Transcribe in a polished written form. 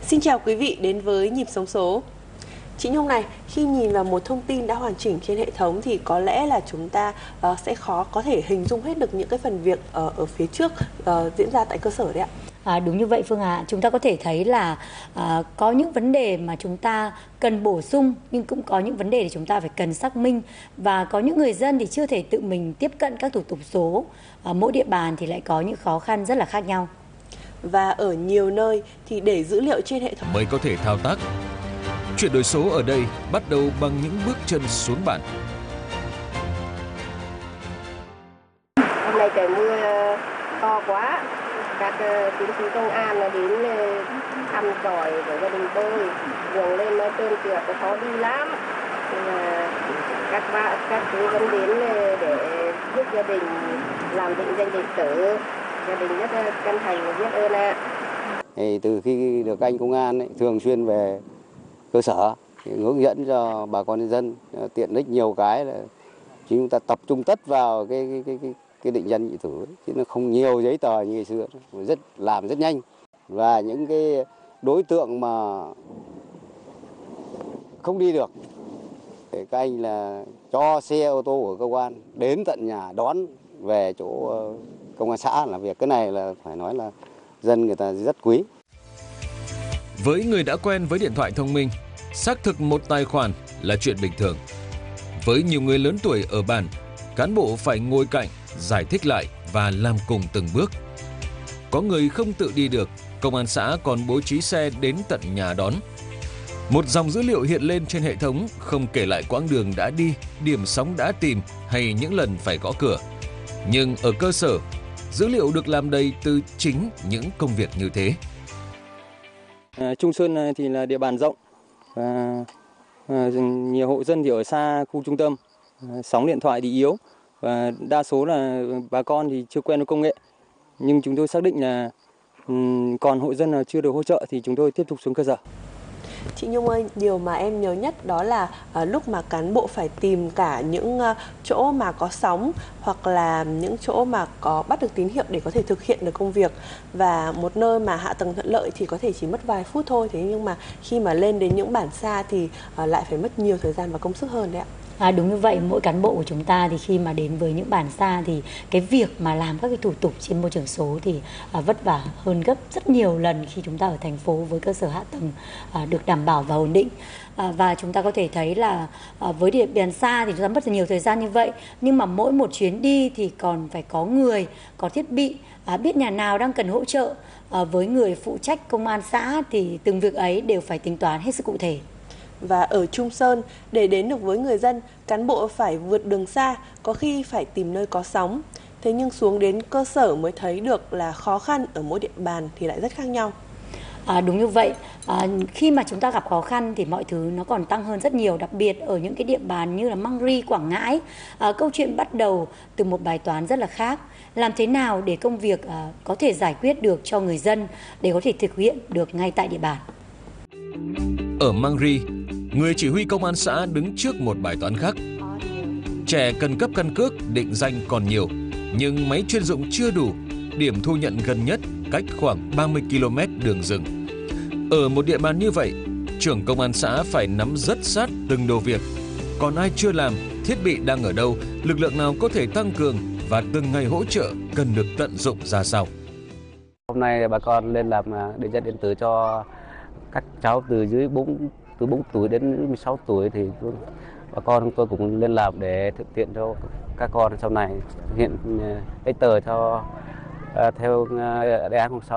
Xin chào quý vị đến với Nhịp Sống Số. Chị Nhung này, khi nhìn vào một thông tin đã hoàn chỉnh trên hệ thống thì có lẽ là chúng ta sẽ khó có thể hình dung hết được những cái phần việc ở phía trước diễn ra tại cơ sở đấy ạ. Đúng như vậy Phương ạ. Chúng ta có thể thấy là có những vấn đề mà chúng ta cần bổ sung, nhưng cũng có những vấn đề để chúng ta phải cần xác minh, và có những người dân thì chưa thể tự mình tiếp cận các thủ tục số. Mỗi địa bàn thì lại có những khó khăn rất là khác nhau. Và ở nhiều nơi thì để dữ liệu trên hệ thống mới có thể thao tác. Chuyển đổi số ở đây bắt đầu bằng những bước chân xuống bản. Hôm nay trời mưa to quá, các chiến sĩ công an đến thăm dòi của gia đình tôi, đường lên nó trơn trượt, khó đi lắm. Các chú vẫn đến để giúp gia đình làm định danh điện tử, gia đình rất chân thành và biết ơn ạ. Từ khi được anh công an thường xuyên về cơ sở hướng dẫn cho bà con nhân dân tiện ích nhiều cái là chúng ta tập trung tất vào cái định danh điện tử, chứ nó không nhiều giấy tờ như ngày xưa, làm rất nhanh. Và những cái đối tượng mà không đi được thì các anh là cho xe ô tô của cơ quan đến tận nhà đón về chỗ công an xã làm việc. Cái này là phải nói là dân người ta rất quý. Với người đã quen với điện thoại thông minh, xác thực một tài khoản là chuyện bình thường. Với nhiều người lớn tuổi ở bản, cán bộ phải ngồi cạnh, giải thích lại và làm cùng từng bước. Có người không tự đi được, công an xã còn bố trí xe đến tận nhà đón. Một dòng dữ liệu hiện lên trên hệ thống, không kể lại quãng đường đã đi, điểm sóng đã tìm hay những lần phải gõ cửa. Nhưng ở cơ sở, dữ liệu được làm đầy từ chính những công việc như thế. Trung Sơn thì là địa bàn rộng và nhiều hộ dân thì ở xa khu trung tâm, sóng điện thoại thì yếu và đa số là bà con thì chưa quen với công nghệ. Nhưng chúng tôi xác định là còn hộ dân nào chưa được hỗ trợ thì chúng tôi tiếp tục xuống cơ sở. Chị Nhung ơi, điều mà em nhớ nhất đó là lúc mà cán bộ phải tìm cả những chỗ mà có sóng hoặc là những chỗ mà có bắt được tín hiệu để có thể thực hiện được công việc, và một nơi mà hạ tầng thuận lợi thì có thể chỉ mất vài phút thôi, thế nhưng mà khi mà lên đến những bản xa thì lại phải mất nhiều thời gian và công sức hơn đấy ạ. Đúng như vậy, mỗi cán bộ của chúng ta thì khi mà đến với những bản xa thì cái việc mà làm các cái thủ tục trên môi trường số thì vất vả hơn gấp rất nhiều lần khi chúng ta ở thành phố với cơ sở hạ tầng được đảm bảo và ổn định. Và chúng ta có thể thấy là với địa bàn xa thì chúng ta mất nhiều thời gian như vậy, nhưng mà mỗi một chuyến đi thì còn phải có người, có thiết bị, biết nhà nào đang cần hỗ trợ. Với người phụ trách công an xã thì từng việc ấy đều phải tính toán hết sức cụ thể. Và ở Trung Sơn, để đến được với người dân, cán bộ phải vượt đường xa, có khi phải tìm nơi có sóng. Thế nhưng xuống đến cơ sở mới thấy được là khó khăn ở mỗi địa bàn thì lại rất khác nhau. Đúng như vậy, khi mà chúng ta gặp khó khăn thì mọi thứ nó còn tăng hơn rất nhiều, đặc biệt ở những cái địa bàn như là Măng Ri, Quảng Ngãi. Câu chuyện bắt đầu từ một bài toán rất là khác. Làm thế nào để công việc có thể giải quyết được cho người dân để có thể thực hiện được ngay tại địa bàn. Ở Măng Ri, người chỉ huy công an xã đứng trước một bài toán khác. Trẻ cần cấp căn cước, định danh còn nhiều, nhưng máy chuyên dụng chưa đủ, điểm thu nhận gần nhất cách khoảng 30 km đường rừng. Ở một địa bàn như vậy, trưởng công an xã phải nắm rất sát từng đầu việc. Còn ai chưa làm, thiết bị đang ở đâu, lực lượng nào có thể tăng cường và từng ngày hỗ trợ cần được tận dụng ra sao. Hôm nay bà con lên làm định danh điện tử cho các cháu từ 4 tuổi đến 16 tuổi thì bà con tôi cũng lên làm để thực hiện cho các con sau này thực hiện giấy tờ cho theo đề án 06.